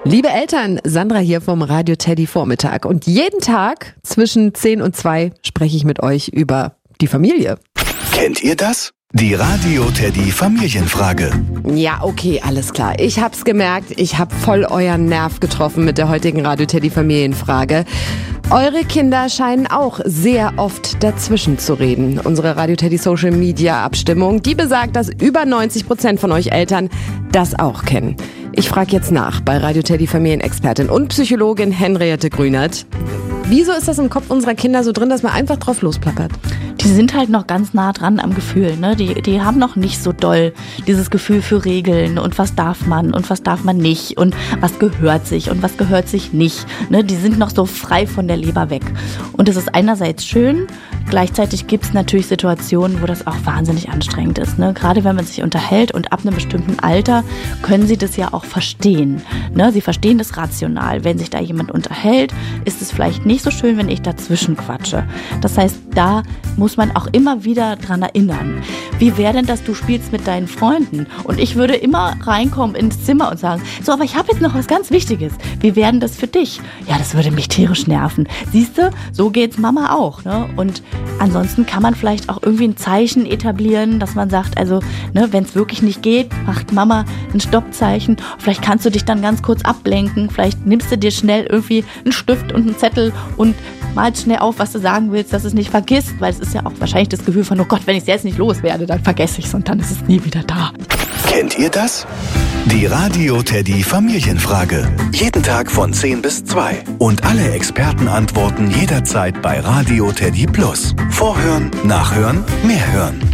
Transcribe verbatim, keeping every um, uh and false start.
Liebe Eltern, Sandra hier vom Radio Teddy Vormittag. Und jeden Tag zwischen zehn und zwei spreche ich mit euch über die Familie. Kennt ihr das? Die Radio Teddy Familienfrage. Ja, okay, alles klar. Ich hab's gemerkt, ich hab voll euren Nerv getroffen mit der heutigen Radio Teddy Familienfrage. Eure Kinder scheinen auch sehr oft dazwischen zu reden. Unsere Radio Teddy Social Media Abstimmung, die besagt, dass über neunzig Prozent von euch Eltern das auch kennen. Ich frage jetzt nach bei Radio Teddy Familienexpertin und Psychologin Henriette Grünert. Wieso ist das im Kopf unserer Kinder so drin, dass man einfach drauf losplappert? Die sind halt noch ganz nah dran am Gefühl, ne? Die, die haben noch nicht so doll dieses Gefühl für Regeln und was darf man und was darf man nicht und was gehört sich und was gehört sich nicht, ne? Die sind noch so frei von der Leber weg. Und es ist einerseits schön, gleichzeitig gibt es natürlich Situationen, wo das auch wahnsinnig anstrengend ist, ne? Gerade wenn man sich unterhält und ab einem bestimmten Alter können sie das ja auch verstehen, ne? Sie verstehen das rational. Wenn sich da jemand unterhält, ist es vielleicht nicht so schön, wenn ich dazwischen quatsche. Das heißt, da muss man auch immer wieder dran erinnern. Wie wäre denn das, du spielst mit deinen Freunden? Und ich würde immer reinkommen ins Zimmer und sagen, so, aber ich habe jetzt noch was ganz Wichtiges. Wie wäre denn das für dich? Ja, das würde mich tierisch nerven. Siehst du, so geht's Mama auch, ne? Und ansonsten kann man vielleicht auch irgendwie ein Zeichen etablieren, dass man sagt, also, ne, wenn es wirklich nicht geht, macht Mama ein Stoppzeichen. Vielleicht kannst du dich dann ganz kurz ablenken. Vielleicht nimmst du dir schnell irgendwie einen Stift und einen Zettel und malst schnell auf, was du sagen willst, dass du es nicht vergisst, weil es ist ja auch wahrscheinlich das Gefühl von, oh Gott, wenn ich es jetzt nicht loswerde, dann vergesse ich es und dann ist es nie wieder da. Kennt ihr das? Die Radio Teddy Familienfrage. Jeden Tag von zehn bis zwei. Und alle Experten antworten jederzeit bei Radio Teddy Plus. Vorhören, nachhören, mehr hören.